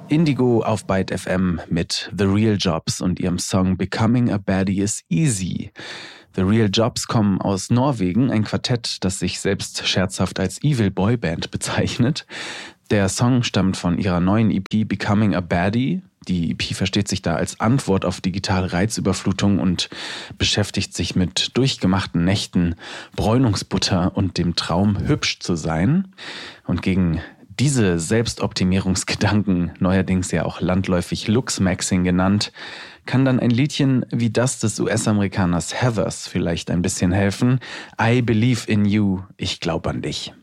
Indigo auf Byte FM mit The Real Jobs und ihrem Song Becoming a Baddie is Easy. The Real Jobs kommen aus Norwegen, ein Quartett, das sich selbst scherzhaft als Evil Boy Band bezeichnet. Der Song stammt von ihrer neuen EP Becoming a Baddie. Die EP versteht sich da als Antwort auf digitale Reizüberflutung und beschäftigt sich mit durchgemachten Nächten, Bräunungsbutter und dem Traum, hübsch zu sein. Und gegen diese Selbstoptimierungsgedanken, neuerdings ja auch landläufig Looks-Maxing genannt, kann dann ein Liedchen wie das des US-Amerikaners Heathers vielleicht ein bisschen helfen. I believe in you, ich glaub an dich.